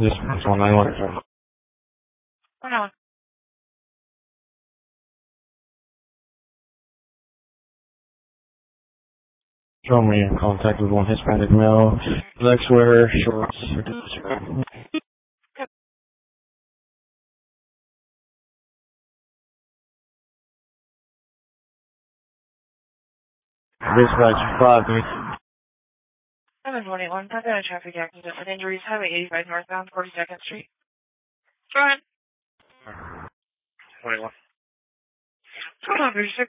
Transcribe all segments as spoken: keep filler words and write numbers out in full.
This is one nine one. One on. Show me in contact with one Hispanic male, leg sweater, shorts. Dispatch five. seven twenty-one, I've got a traffic accident with injuries, Highway eighty-five northbound, forty-second Street. Go ahead. twenty-one. Hold on, thirty-six.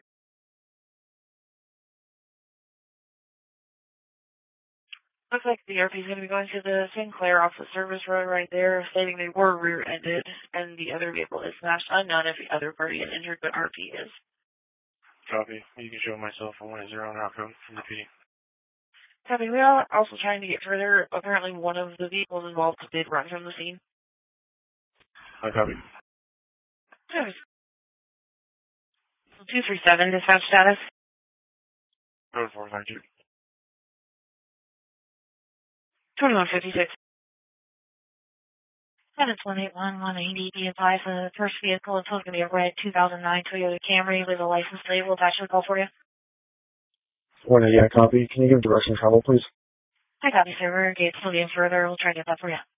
Looks like the R P is going to be going to the Sinclair off the service road right there, stating they were rear-ended, and the other vehicle is smashed. Unknown if the other party is injured, but R P is. Copy. You can show myself a one zero on outcome from the P D. Copy. We are also trying to get further. Apparently one of the vehicles involved did run from the scene. I copy. two three seven, dispatch status. Code four, thank you. twenty-one fifty-six. seven one eight one one eighty, be advised the first vehicle is going to be a red two thousand nine Toyota Camry with a license plate. We'll actually call for you. one eighty, I copy. Can you give direction of travel, please? I got you, sir. We're getting further. We'll try to get that for you.